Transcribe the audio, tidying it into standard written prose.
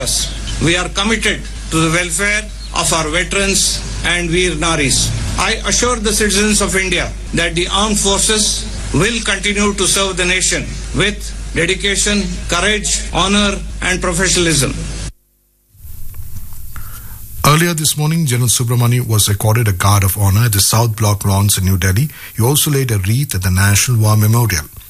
We are committed to the welfare of our veterans and Veer Naris. I assure the citizens of India that the armed forces will continue to serve the nation with dedication, courage, honor and professionalism. Earlier this morning, General Subramani was accorded a Guard of Honor at the South Block grounds in New Delhi. He also laid a wreath at the National War Memorial.